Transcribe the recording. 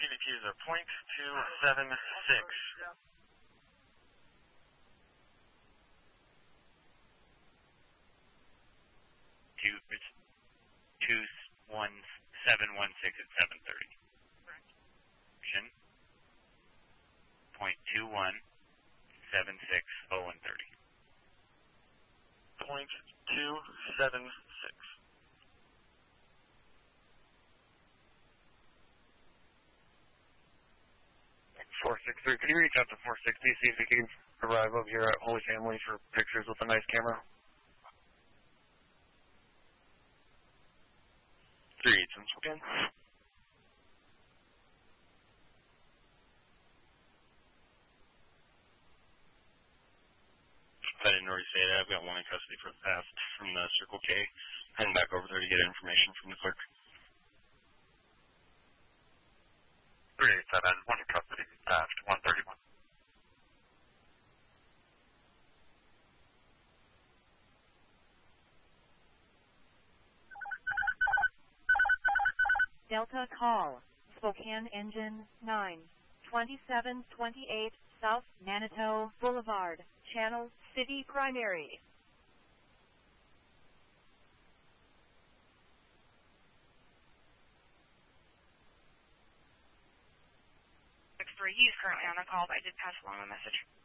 CVPs are .276. It's 21716 at 7:30. Correct. 0.2176 and 30. .276. 463. Can you reach out to 460, see if you can arrive up here at Holy Family for pictures with a nice camera? 3 again. I didn't already say that. I've got one in custody for the past from the Circle K. Heading back over there to get information from the clerk. 387, one in custody, past 131. Delta call, Spokane Engine 9, 2728 South Manitou Boulevard, Channel City Primary. He is currently on the call, but I did pass along a message.